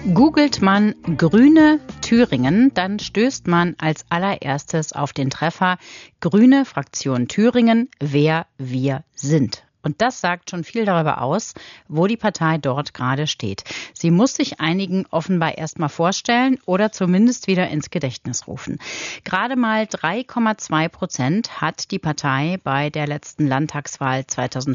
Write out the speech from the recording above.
Googelt man Grüne Thüringen, dann stößt man als allererstes auf den Treffer Grüne Fraktion Thüringen, wer wir sind. Und das sagt schon viel darüber aus, wo die Partei dort gerade steht. Sie muss sich einigen offenbar erstmal vorstellen oder zumindest wieder ins Gedächtnis rufen. Gerade mal 3,2% hat die Partei bei der letzten Landtagswahl 2015